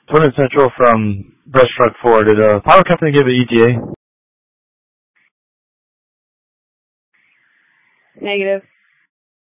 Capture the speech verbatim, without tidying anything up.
Twin Central from Brush Truck four. Did the power company give an E T A? Negative.